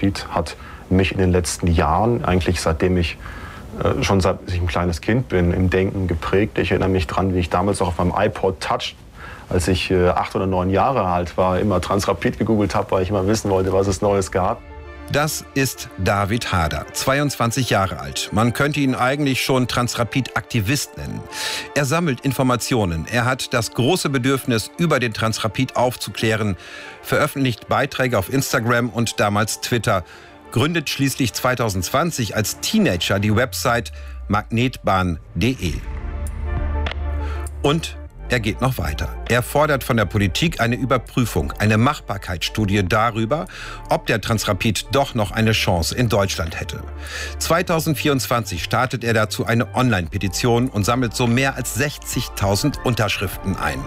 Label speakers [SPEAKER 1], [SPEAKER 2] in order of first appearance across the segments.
[SPEAKER 1] Transrapid hat mich in den letzten Jahren, eigentlich seitdem ich schon seit ich ein kleines Kind bin, im Denken geprägt. Ich erinnere mich dran, wie ich damals auch auf meinem iPod Touch, als ich 8 oder 9 Jahre alt war, immer Transrapid gegoogelt habe, weil ich immer wissen wollte, was es Neues gab.
[SPEAKER 2] Das ist David Hader, 22 Jahre alt. Man könnte ihn eigentlich schon Transrapid-Aktivist nennen. Er sammelt Informationen. Er hat das große Bedürfnis, über den Transrapid aufzuklären, veröffentlicht Beiträge auf Instagram und damals Twitter, gründet schließlich 2020 als Teenager die Website magnetbahn.de. Und er geht noch weiter. Er fordert von der Politik eine Überprüfung, eine Machbarkeitsstudie darüber, ob der Transrapid doch noch eine Chance in Deutschland hätte. 2024 startet er dazu eine Online-Petition und sammelt so mehr als 60.000 Unterschriften ein.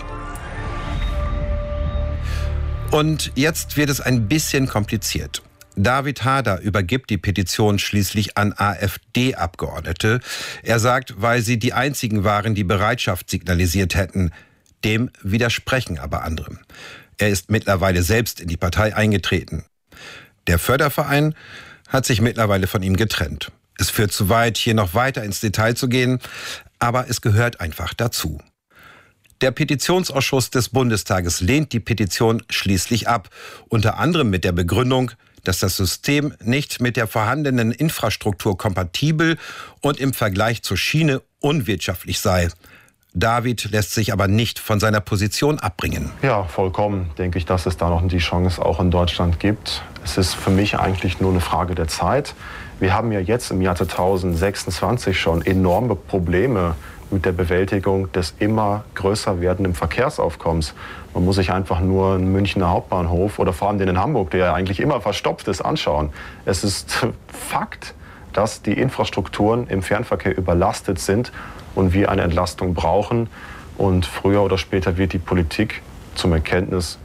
[SPEAKER 2] Und jetzt wird es ein bisschen kompliziert. David Hader übergibt die Petition schließlich an AfD-Abgeordnete. Er sagt, weil sie die einzigen waren, die Bereitschaft signalisiert hätten. Dem widersprechen aber andere. Er ist mittlerweile selbst in die Partei eingetreten. Der Förderverein hat sich mittlerweile von ihm getrennt. Es führt zu weit, hier noch weiter ins Detail zu gehen, aber es gehört einfach dazu. Der Petitionsausschuss des Bundestages lehnt die Petition schließlich ab, unter anderem mit der Begründung, dass das System nicht mit der vorhandenen Infrastruktur kompatibel und im Vergleich zur Schiene unwirtschaftlich sei. David lässt sich aber nicht von seiner Position abbringen.
[SPEAKER 1] Ja, vollkommen denke ich, dass es da noch die Chance auch in Deutschland gibt. Es ist für mich eigentlich nur eine Frage der Zeit. Wir haben ja jetzt im Jahr 2026 schon enorme Probleme mit der Bewältigung des immer größer werdenden Verkehrsaufkommens. Man muss sich einfach nur einen Münchner Hauptbahnhof oder vor allem den in Hamburg, der ja eigentlich immer verstopft ist, anschauen. Es ist Fakt, dass die Infrastrukturen im Fernverkehr überlastet sind und wir eine Entlastung brauchen. Und früher oder später wird die Politik zu der Erkenntnis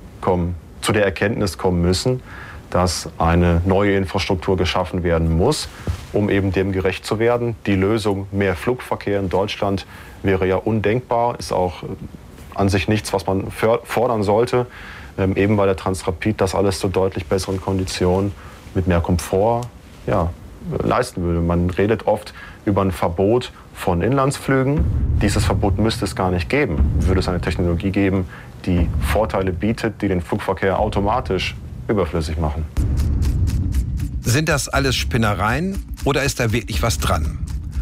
[SPEAKER 1] kommen müssen, dass eine neue Infrastruktur geschaffen werden muss, um eben dem gerecht zu werden. Die Lösung mehr Flugverkehr in Deutschland wäre ja undenkbar, ist auch an sich nichts, was man fordern sollte, eben weil der Transrapid das alles zu deutlich besseren Konditionen mit mehr Komfort leisten würde. Man redet oft über ein Verbot von Inlandsflügen. Dieses Verbot müsste es gar nicht geben. Würde es eine Technologie geben, die Vorteile bietet, die den Flugverkehr automatisch überflüssig machen.
[SPEAKER 2] Sind das alles Spinnereien oder ist da wirklich was dran?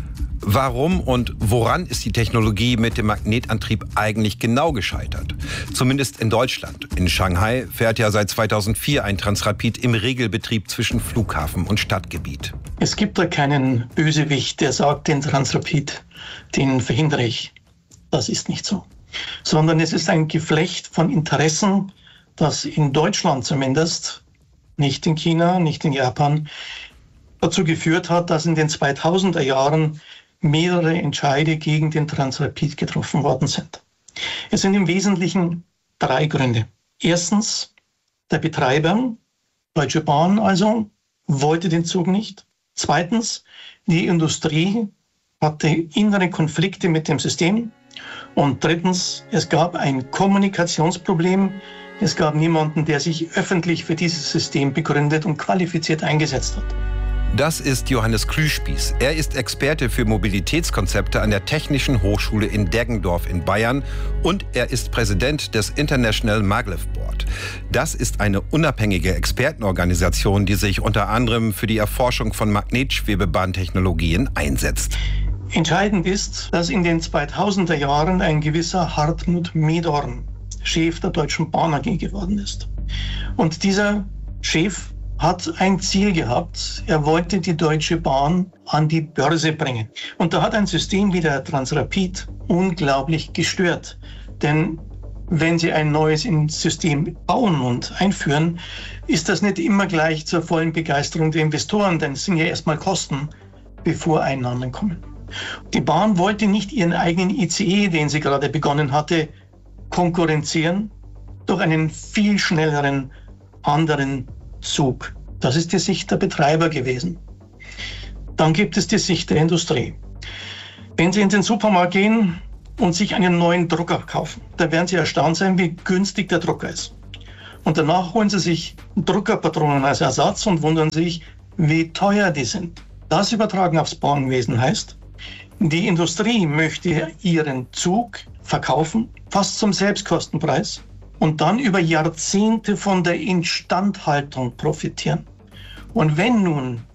[SPEAKER 2] Warum und woran ist die Technologie mit dem Magnetantrieb eigentlich genau gescheitert? Zumindest in Deutschland. In Shanghai fährt ja seit 2004 ein Transrapid im Regelbetrieb zwischen Flughafen und Stadtgebiet.
[SPEAKER 3] Es gibt da keinen Bösewicht, der sagt, den Transrapid, den verhindere ich. Das ist nicht so. Sondern es ist ein Geflecht von Interessen, das in Deutschland zumindest, nicht in China, nicht in Japan, dazu geführt hat, dass in den 2000er Jahren mehrere Entscheide gegen den Transrapid getroffen worden sind. Es sind im Wesentlichen 3 Gründe. Erstens, der Betreiber, Deutsche Bahn also, wollte den Zug nicht. Zweitens, die Industrie hatte innere Konflikte mit dem System. Und drittens, es gab ein Kommunikationsproblem. Es gab niemanden, der sich öffentlich für dieses System begründet und qualifiziert eingesetzt hat.
[SPEAKER 2] Das ist Johannes Klüspieß. Er ist Experte für Mobilitätskonzepte an der Technischen Hochschule in Deggendorf in Bayern und er ist Präsident des International Maglev Board. Das ist eine unabhängige Expertenorganisation, die sich unter anderem für die Erforschung von Magnetschwebebahntechnologien einsetzt.
[SPEAKER 3] Entscheidend ist, dass in den 2000er Jahren ein gewisser Hartmut Medorn Chef der Deutschen Bahn AG geworden ist. Und dieser Chef hat ein Ziel gehabt. Er wollte die Deutsche Bahn an die Börse bringen. Und da hat ein System wie der Transrapid unglaublich gestört. Denn wenn Sie ein neues System bauen und einführen, ist das nicht immer gleich zur vollen Begeisterung der Investoren, denn es sind ja erstmal Kosten, bevor Einnahmen kommen. Die Bahn wollte nicht ihren eigenen ICE, den sie gerade begonnen hatte, konkurrenzieren durch einen viel schnelleren anderen Zug. Das ist die Sicht der Betreiber gewesen. Dann gibt es die Sicht der Industrie. Wenn Sie in den Supermarkt gehen und sich einen neuen Drucker kaufen, dann werden Sie erstaunt sein, wie günstig der Drucker ist. Und danach holen sie sich Druckerpatronen als Ersatz und wundern sich, wie teuer die sind. Das übertragen aufs Bahnwesen heißt, die Industrie möchte ihren Zug verkaufen, fast zum Selbstkostenpreis, und dann über Jahrzehnte von der Instandhaltung profitieren. Und wenn nun